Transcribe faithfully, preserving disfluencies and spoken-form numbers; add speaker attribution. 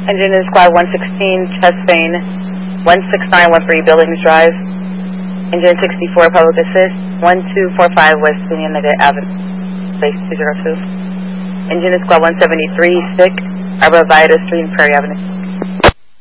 Speaker 1: Engine Squad one sixteen, chest vein, one six nine one three Buildings Drive. Engine sixty-four, public assist, one two four five West Union Avenue, space two zero two. Engine Squad one seventy-three, sick, Arbor Vita Street, Prairie Avenue.